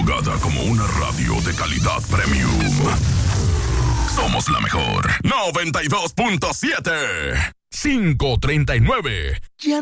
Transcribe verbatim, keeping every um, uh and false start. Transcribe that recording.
catalogada como una radio de calidad premium. Somos la mejor. noventa y dos punto siete. quinientos treinta y nueve. Ya